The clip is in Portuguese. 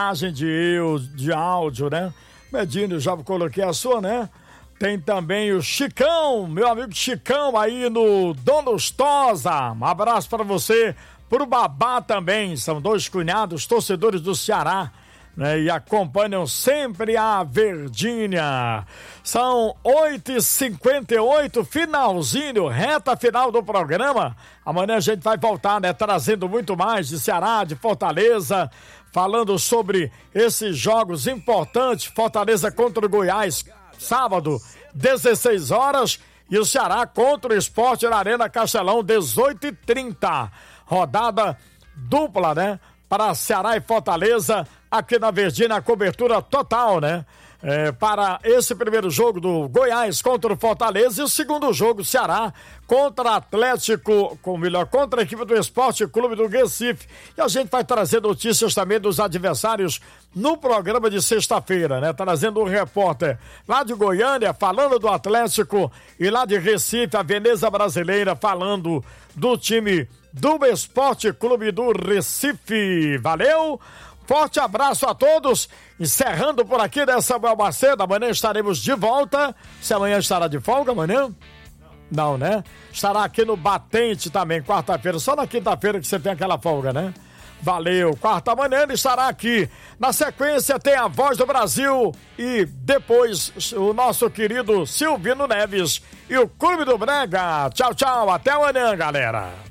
de áudio, né? Medina, já coloquei a sua, né? Tem também o Chicão, meu amigo Chicão aí no Dom Lustosa. Um abraço para você, pro Babá também. São dois cunhados, torcedores do Ceará, né? E acompanham sempre a Verdinha. São 8h58, finalzinho, reta final do programa. Amanhã a gente vai voltar, né? Trazendo muito mais de Ceará, de Fortaleza, falando sobre esses jogos importantes. Fortaleza contra o Goiás, sábado, 16 horas, e o Ceará contra o Sport na Arena Castelão, 18h30. Rodada dupla, né? Para Ceará e Fortaleza, aqui na Verdinha, a cobertura total, né? Para esse primeiro jogo do Goiás contra o Fortaleza e o segundo jogo, Ceará contra Atlético, contra a equipe do Esporte Clube do Recife. E a gente vai trazer notícias também dos adversários no programa de sexta-feira, né? Trazendo um repórter lá de Goiânia falando do Atlético e lá de Recife, a Veneza Brasileira, falando do time do Esporte Clube do Recife. Valeu! Forte abraço a todos, encerrando por aqui, né, Samuel Macedo. Amanhã estaremos de volta. Se amanhã estará de folga, amanhã? Não, né? Estará aqui no Batente também, quarta-feira. Só na quinta-feira que você tem aquela folga, né? Valeu, quarta manhã ele estará aqui. Na sequência tem a Voz do Brasil e depois o nosso querido Silvino Neves e o Clube do Brega. Tchau, tchau, até amanhã, galera.